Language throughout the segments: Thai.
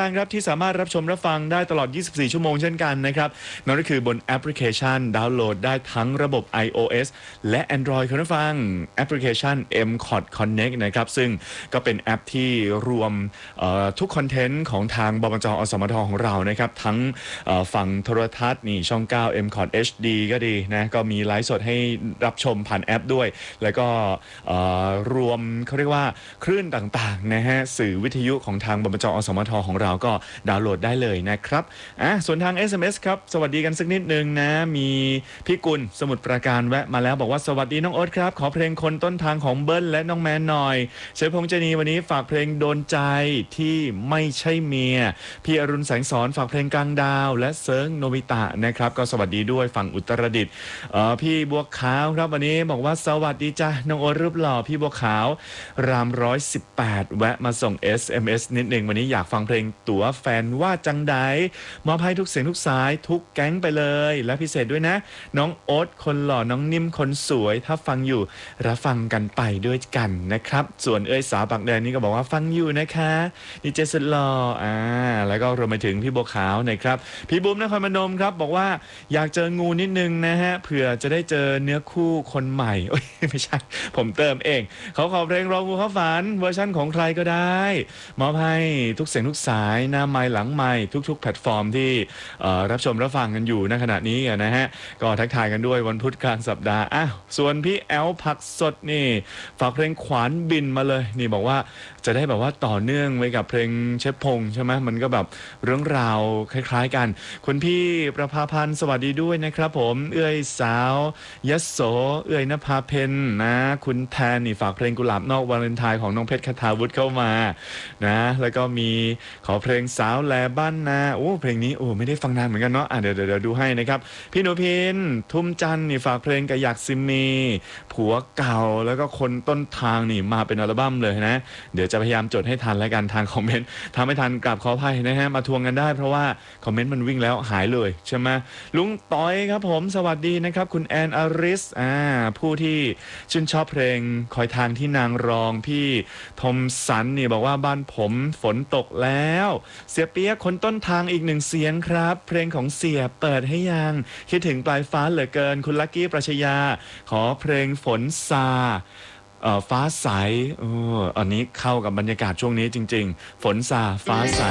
างครับที่สามารถรับชมรับฟังได้ตลอด 24 ชั่วโมงเช่นกันนะครับนั่นก็คือบนแอปพลิเคชันดาวน์โหลดได้ทั้งระบบ iOS และ Android คุณผู้ฟังแอปพลิเคชัน MCOT Connect นะครับซึ่งก็เป็นแอปที่รวมทุกคอนเทนต์ของทางบมจ.อสมทของเรานะครับทั้งฝั่งโทรทัศน์นี่ช่อง 9 MCOT HD ก็ดีนะก็มีไลฟ์สดให้รับชมผ่านแอปด้วยแล้วก็รวมเขาเรียกว่าคลื่นต่างๆนะฮะสื่อวิทยุของทางบมจ.อสมทของเราก็ดาวน์โหลดได้เลยนะครับส่วนทาง SMS ครับสวัสดีกันสักนิดนึงนะมีพี่กุลสมุทรปราการแวะมาแล้วบอกว่าสวัสดีน้องโอ๊ตครับขอเพลงคนต้นทางของเบิ้ลและน้องแมนหน่อยเชฟพงษ์เจนีวันนี้ฝากเพลงโดนใจที่ไม่ใช่เมียพี่อรุณแสงสอนฝากเพลงกลางดาวและเซิร์งโนบิตะนะครับก็สวัสดีด้วยฝั่งอุตรดิตถ์พี่บัวขาวครับวันนี้บอกว่าสวัสดีจ้ะน้องโอ๊ตรูปหล่อพี่บัวขาวราม118แวะมาส่ง SMS นิดนึงวันนี้อยากฟังเพลงตั๋วแฟนว่าจังใดมอบให้ทุกเสียงทุกสายทุกแก๊งไปเลยและพิเศษด้วยนะน้องโอ๊ตคนหล่อน้องนิ่มคนสวยถ้าฟังอยู่รับฟังกันไปด้วยกันนะครับส่วนสาวปากแดงนี่ก็บอกว่าฟังอยู่นะคะดีเจสุดหล่อแล้วก็รวมไปถึงพี่บัวขาวนะครับพี่บุ้มนครพนมครับบอกว่าอยากเจองูนิดนึงนะฮะเผื่อจะได้เจอเนื้อคู่คนใหม่ไม่ใช่ผมเติมเองเขาขอเพลงรองูเข้าฝันเวอร์ชั่นของใครก็ได้มอบให้ทุกเสียงทุกสายหน้าไมค์หลังไมค์ทุกๆแพลตฟอร์มที่รับชมรับฟังกันอยู่ณขณะนี้นะฮะก็ทักทายกันด้วยวันพุธกลางสัปดาห์ส่วนพี่แอลผักสดนี่ฝากเพลงขวานบินมาเลยนี่บอกว่าจะได้แบบว่าต่อเนื่องไว้กับเพลงเชฟพงษ์ใช่ไหมมันก็แบบเรื่องราวคล้ายๆกันคุณพี่ประภาพันธ์สวัสดีด้วยนะครับผมสาวยโสนภาเพนนะคุณแทนนี่ฝากเพลงกุหลาบนอกวาเลนไทน์ของน้องเพชรคทาวุฒิเข้ามานะแล้วก็มีขอเพลงสาวแลบ้านนาเพลงนี้ไม่ได้ฟังนานเหมือนกันเนาะเดี๋ยวดูให้นะครับพี่หนูพินทุ่มจันนี่ฝากเพลงกะอยากซิมีผัวเก่าแล้วก็คนต้นทางนี่มาเป็นอัลบั้มเลยนะเดี๋ยวจะพยายามจดให้ทันแล้วกันทางคอมเมนต์ทำให้ทันกราบขออภัยนะฮะมาทวงกันได้เพราะว่าคอมเมนต์มันวิ่งแล้วหายเลยใช่ไหมลุงต้อยครับผมสวัสดีนะครับคุณแอนอาริสผู้ที่ชื่นชอบเพลงคอยทางที่นางรองพี่ทมสันนี่บอกว่าบ้านผมฝนตกแล้วเสียเปียกคนต้นทางอีกหนึ่งเสียงครับเพลงของเสียเปิดให้ยังคิดถึงปลายฟ้าเหลือเกินคุณลักกี้ปรัชญาขอเพลงฝนซาฟ้าใสอันนี้เข้ากับบรรยากาศช่วงนี้จริงๆฝนซาฟ้าใส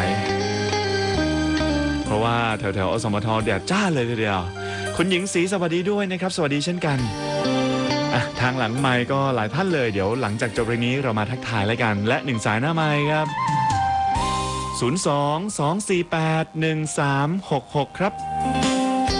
เพราะว่าแถวๆอสมทแดดจ้าเลยทีเดียวคุณหญิงศรีสวัสดีด้วยนะครับสวัสดีเช่นกันทางหลังไมค์ก็หลายท่านเลยเดี๋ยวหลังจากจบเพลงนี้เรามาทักทายแล้วกันและ1สายหน้าไมค์ครับ02-248-1366ครับ